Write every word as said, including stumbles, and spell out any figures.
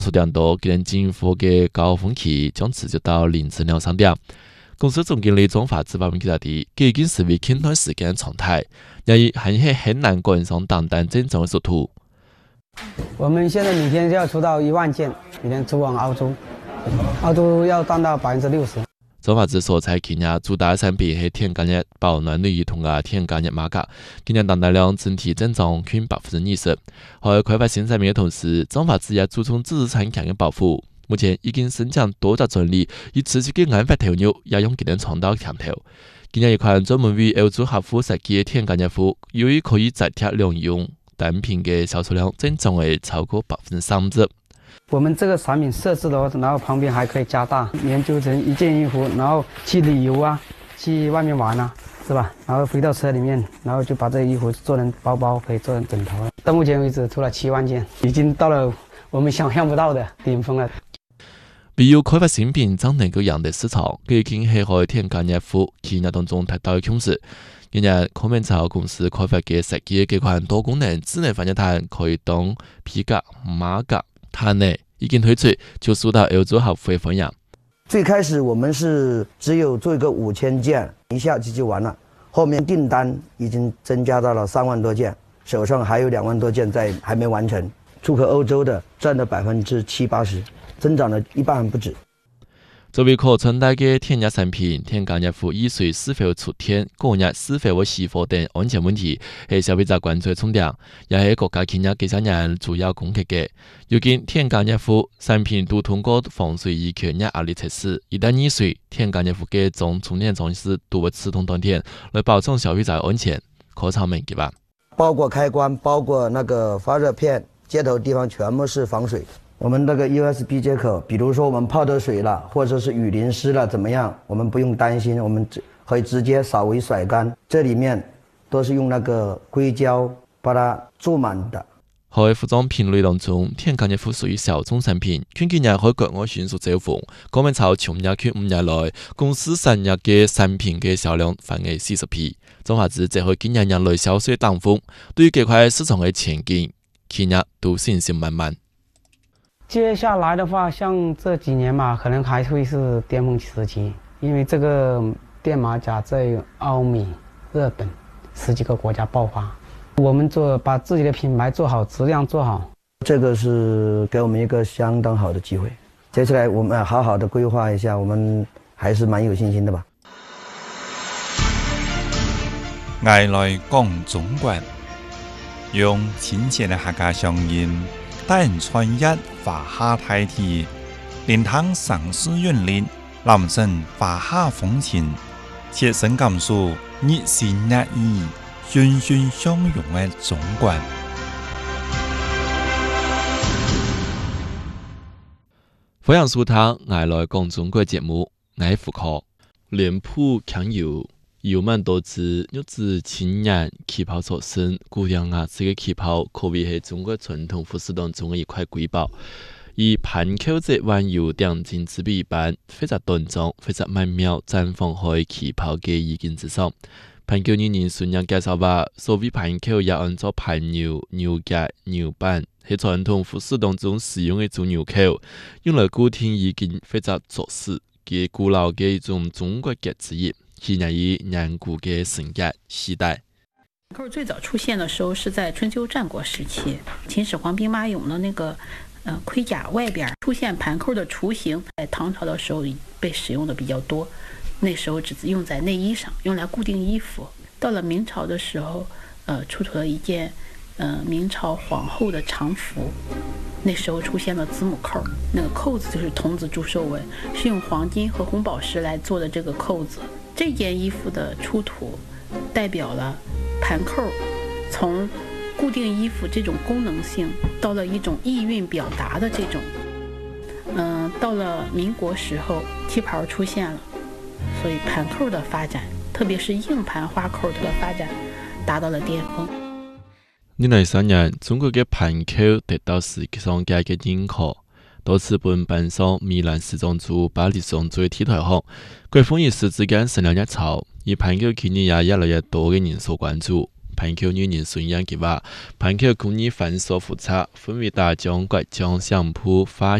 数量多，今年进货嘅高峰期将持续到凌晨两三点。公司总经理庄发子发文记者提，佢已经视为近段时间的常态，由于还是很难赶上单单正常的速度。 我们现在每天就要出到一万件，每天出往澳洲，澳洲要占到百分之六十。 庄发子所在今年主打产品系天干日保暖女儿童嘅天干日马甲，今年单单量整体增长近百分之二十。喺开发新产品嘅同时，庄发子也注重知识产权嘅保护。目前已经申请多只专利，以持续嘅研发投入，也用技能创造强头。今年一款专门为欧洲客户设计嘅天干日服，由于可以再贴两用，单品嘅销售量增长为超过百分之三十。 我们这个产品设置的话，然后旁边还可以加大，研究成一件衣服，然后去旅游啊，去外面玩啊，是吧？然后回到车里面，然后就把这个衣服做成包包，可以做成枕头。到目前为止出了七万件，已经到了我们想象不到的顶峰了。 必要开发新品，才能够赢得市场。佢已经系喺天干日服企业当中睇到嘅趨勢。今日康明潮公司开发嘅設計幾款多功能智能反射毯，可以當皮革、馬甲、毯內已經推出，就受到歐洲客户嘅歡迎。 最開始我們是只有做一個五千件，一下子就完了。後面訂單已經增加到了三萬多件，手上還有兩萬多件在還沒完成。出口歐洲的佔了百分之七八十。增長了一半還不止。 作為可穿戴嘅天日產品，天干日服易碎是否出天、過熱是否會熄火等安全問題，係消費者關注嘅重點，也係國家近日幾十年主要攻擊嘅。如今天干日服產品都通過防水易缺熱壓力測試，一旦易碎，天干日服嘅總充電裝置都會自動斷電，來保障消費者安全。可長明記吧。 包括開關，包括那個發熱片，接頭地方全部是防水。我們那個 U S B 接口，比如說我們泡得水了，或者是雨淋濕了，怎麼樣？我們不用擔心，我們可以直接稍微甩乾。這裡面都是用那個硅膠把它注滿的。 喺服裝品類當中，天干日服屬於小眾產品，近幾年喺國外迅速走紅。國民潮從廿區五年來，公司三日嘅產品嘅銷量翻咗四十倍。總下子這喺今年人類銷售當風，對於這塊市場嘅前景，企業都信心滿滿。 接下來的話，像這幾年嘛，可能還會是巔峰時期，因為這個電馬甲在歐美、日本十幾個國家爆發。我們做把自己的品牌做好，質量做好， 這個是給我們一個相當好的機會。接下來我們好好的規劃一下，我們還是蠻有信心的吧。 愛來講中國，用親切的客家鄉音。帶人傳譯華夏大體，連湯上師韻律，男生華夏風情，切身感受熱情熱意、欣欣相融的中國。 歡迎收聽《愛來講中國》節目，我係傅科。臉譜強油，油滿多姿，玉質輕柔，旗袍所生，姑娘啊，這個旗袍可謂係中國傳統服飾當中的一塊瑰寶。以盤扣子彎腰點睛之筆一般，非常端莊，非常曼妙，綻放喺旗袍嘅意境之上。盤扣女人順樣介紹吧，所謂盤扣也按照盤紐、紐結、紐板，係傳統服飾當中使用嘅一種紐扣，用來固定意境非常紮實，嘅古老嘅一種中國結之一。紀念於凝固嘅盛結時代。 扣最早出現的時候是在春秋戰國時期，秦始皇兵馬俑的那個呃盔甲外邊出現盤扣的雛形，在唐朝的時候被使用的比較多，那時候只用在內衣上，用來固定衣服。到了明朝的時候，呃出土了一件呃明朝皇后的常服，那時候出現了子母扣，那個扣子就是童子祝壽紋，是用黃金和紅寶石來做的這個扣子。這件衣服的出土代表了盤扣從固定衣服這種功能性到了一種意蘊表達的這種，嗯、呃，到了民國時候旗袍出現了，所以盤扣的發展，特別是硬盤花扣的發展達到了巔峰。 二零一三年，中國嘅盤扣得到世界上嘅認可。多次本搬上米蘭時裝周、巴黎時裝周嘅 T 台上，國風一時之間成了熱潮，而盤扣今年也越來越多嘅人所關注。 盘口女人孙杨计划，盘口工艺繁琐复杂，分为大江、拐江、相扑、花